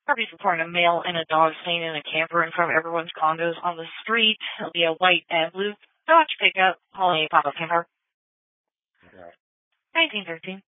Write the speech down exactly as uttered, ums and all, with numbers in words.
Harvey's reporting a male and a dog seen in a camper in front of everyone's condos on the street. It'll be a white and blue Dodge pickup, hauling a pop-up camper. nineteen thirteen.